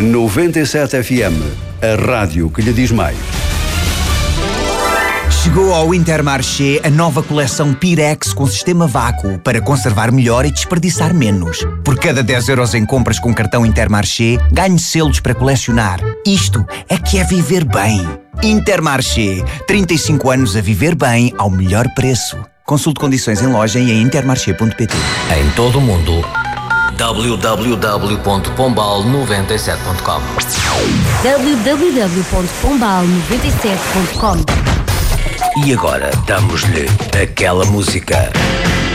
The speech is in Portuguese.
97 FM, a rádio que lhe diz mais. Chegou ao Intermarché a nova coleção Pirex com sistema vácuo para conservar melhor e desperdiçar menos. Por cada 10 euros em compras com cartão Intermarché, ganhe selos para colecionar. Isto é que é viver bem. Intermarché, 35 anos a viver bem ao melhor preço. Consulte condições em loja e em intermarché.pt. Em todo o mundo, www.pombal97.com www.pombal97.com. E agora damos-lhe aquela música.